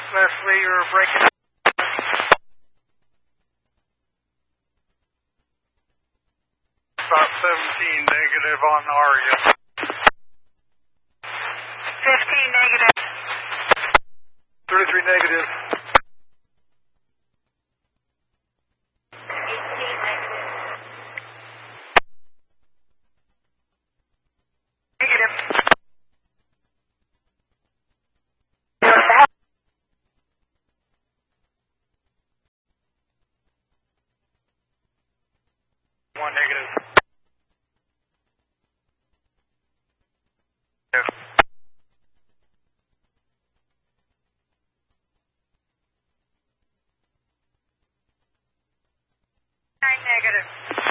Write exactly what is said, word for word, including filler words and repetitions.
Leslie, you're breaking up. About seventeen negative on Aria. fifteen negative. thirty-three negative. eighteen negative. Negative. One negative. Nine negative.